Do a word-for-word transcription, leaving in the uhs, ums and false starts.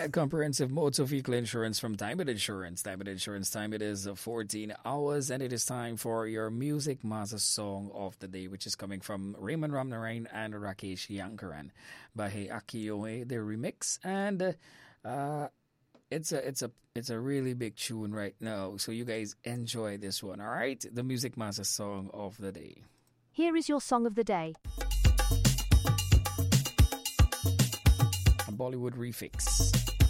Get comprehensive motor vehicle insurance from Diamond Insurance. Diamond Insurance time, it is uh, fourteen hours, and it is time for your Music Master Song of the Day, which is coming from Raymond Ramnarain and Rakesh Yankaran by Akiyoe, the remix. And uh, it's a it's a it's a really big tune right now. So you guys enjoy this one, all right? The Music Master Song of the Day. Here is your song of the day. A Bollywood refix.